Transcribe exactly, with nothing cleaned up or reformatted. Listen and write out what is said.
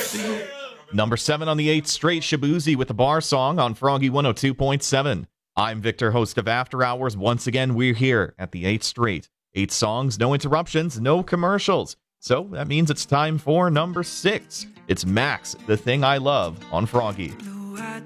Number seven on the eighth straight, Shabuzi with the Bar Song on Froggy one oh two point seven. I'm Victor, host of After Hours. Once again, we're here at the eighth straight. Eight songs, no interruptions, no commercials. So that means it's time for number six. It's Max, The Thing I Love on Froggy.